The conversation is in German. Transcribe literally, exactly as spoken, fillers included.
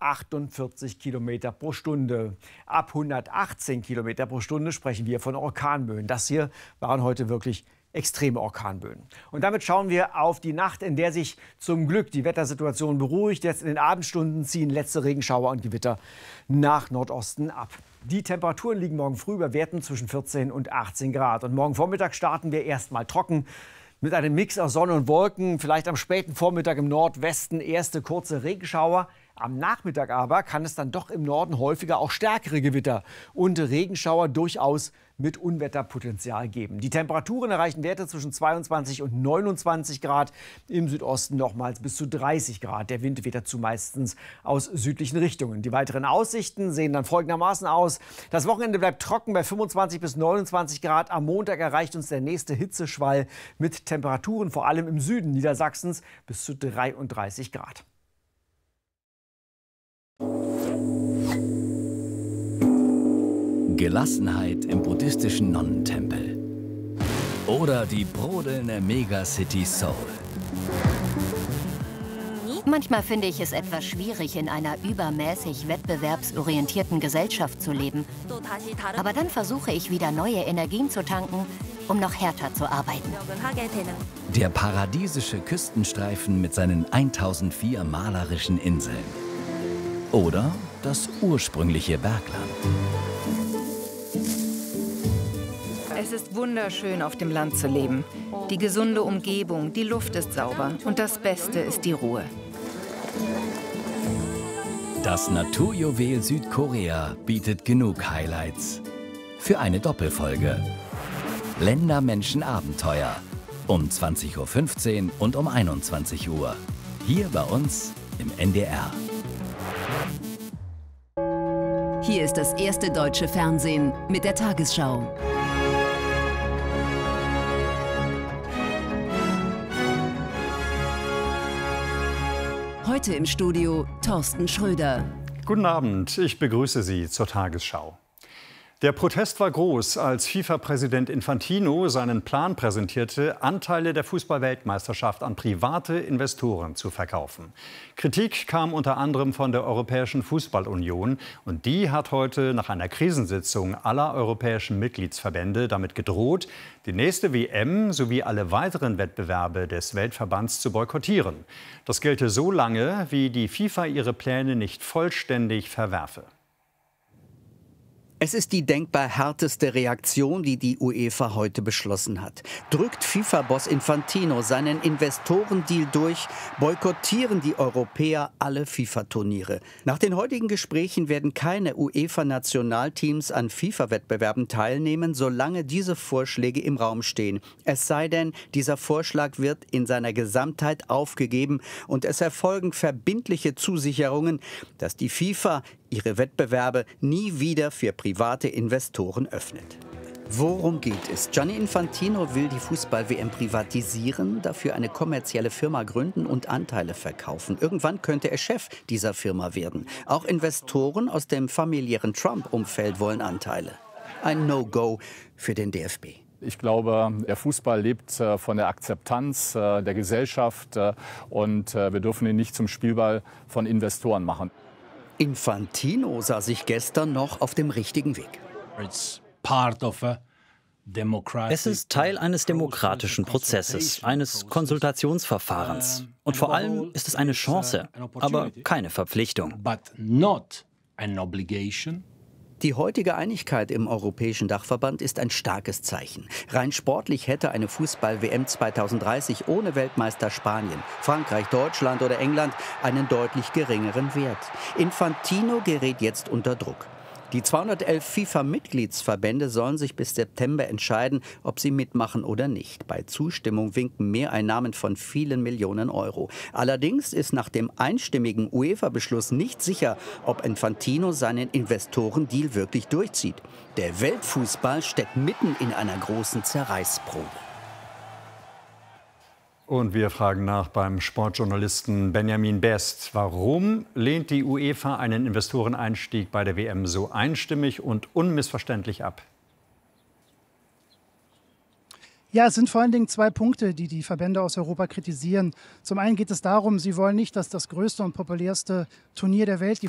hundertachtundvierzig Kilometer pro Stunde. Ab hundertachtzehn Kilometer pro Stunde sprechen wir von Orkanböen. Das hier waren heute wirklich extreme Orkanböen. Und damit schauen wir auf die Nacht, in der sich zum Glück die Wettersituation beruhigt. Jetzt in den Abendstunden ziehen letzte Regenschauer und Gewitter nach Nordosten ab. Die Temperaturen liegen morgen früh bei Werten zwischen vierzehn und achtzehn Grad. Und morgen Vormittag starten wir erstmal trocken mit einem Mix aus Sonne und Wolken. Vielleicht am späten Vormittag im Nordwesten erste kurze Regenschauer. Am Nachmittag aber kann es dann doch im Norden häufiger auch stärkere Gewitter und Regenschauer durchaus mit Unwetterpotenzial geben. Die Temperaturen erreichen Werte zwischen zweiundzwanzig und neunundzwanzig Grad, im Südosten nochmals bis zu dreißig Grad. Der Wind weht dazu meistens aus südlichen Richtungen. Die weiteren Aussichten sehen dann folgendermaßen aus. Das Wochenende bleibt trocken bei fünfundzwanzig bis neunundzwanzig Grad. Am Montag erreicht uns der nächste Hitzeschwall mit Temperaturen vor allem im Süden Niedersachsens bis zu dreiunddreißig Grad. Gelassenheit im buddhistischen Nonnentempel oder die brodelnde Megacity Seoul. Manchmal finde ich es etwas schwierig, in einer übermäßig wettbewerbsorientierten Gesellschaft zu leben. Aber dann versuche ich wieder neue Energien zu tanken, um noch härter zu arbeiten. Der paradiesische Küstenstreifen mit seinen eintausendvier malerischen Inseln. Oder das ursprüngliche Bergland. Es ist wunderschön, auf dem Land zu leben. Die gesunde Umgebung, die Luft ist sauber und das Beste ist die Ruhe. Das Naturjuwel Südkorea bietet genug Highlights für eine Doppelfolge. Länder, Menschen, Abenteuer. Um zwanzig Uhr fünfzehn und um einundzwanzig Uhr. Hier bei uns im N D R. Hier ist das erste deutsche Fernsehen mit der Tagesschau. Heute im Studio Thorsten Schröder. Guten Abend, ich begrüße Sie zur Tagesschau. Der Protest war groß, als FIFA-Präsident Infantino seinen Plan präsentierte, Anteile der Fußball-Weltmeisterschaft an private Investoren zu verkaufen. Kritik kam unter anderem von der Europäischen Fußballunion und die hat heute nach einer Krisensitzung aller europäischen Mitgliedsverbände damit gedroht, die nächste W M sowie alle weiteren Wettbewerbe des Weltverbands zu boykottieren. Das gelte so lange, wie die FIFA ihre Pläne nicht vollständig verwerfe. Es ist die denkbar härteste Reaktion, die die UEFA heute beschlossen hat. Drückt FIFA-Boss Infantino seinen Investorendeal durch, boykottieren die Europäer alle FIFA-Turniere. Nach den heutigen Gesprächen werden keine UEFA-Nationalteams an FIFA-Wettbewerben teilnehmen, solange diese Vorschläge im Raum stehen. Es sei denn, dieser Vorschlag wird in seiner Gesamtheit aufgegeben und es erfolgen verbindliche Zusicherungen, dass die FIFA ihre Wettbewerbe nie wieder für private Investoren öffnet. Worum geht es? Gianni Infantino will die Fußball-W M privatisieren, dafür eine kommerzielle Firma gründen und Anteile verkaufen. Irgendwann könnte er Chef dieser Firma werden. Auch Investoren aus dem familiären Trump-Umfeld wollen Anteile. Ein No-Go für den D F B. Ich glaube, der Fußball lebt von der Akzeptanz der Gesellschaft und wir dürfen ihn nicht zum Spielball von Investoren machen. Infantino sah sich gestern noch auf dem richtigen Weg. Es ist Teil eines demokratischen Prozesses, eines Konsultationsverfahrens. Und vor allem ist es eine Chance, aber keine Verpflichtung. Die heutige Einigkeit im Europäischen Dachverband ist ein starkes Zeichen. Rein sportlich hätte eine Fußball-W M zweitausenddreißig ohne Weltmeister Spanien, Frankreich, Deutschland oder England einen deutlich geringeren Wert. Infantino gerät jetzt unter Druck. Die zweihundertelf FIFA-Mitgliedsverbände sollen sich bis September entscheiden, ob sie mitmachen oder nicht. Bei Zustimmung winken Mehreinnahmen von vielen Millionen Euro. Allerdings ist nach dem einstimmigen UEFA-Beschluss nicht sicher, ob Infantino seinen Investorendeal wirklich durchzieht. Der Weltfußball steckt mitten in einer großen Zerreißprobe. Und wir fragen nach beim Sportjournalisten Benjamin Best. Warum lehnt die UEFA einen Investoreneinstieg bei der W M so einstimmig und unmissverständlich ab? Ja, es sind vor allen Dingen zwei Punkte, die die Verbände aus Europa kritisieren. Zum einen geht es darum, sie wollen nicht, dass das größte und populärste Turnier der Welt, die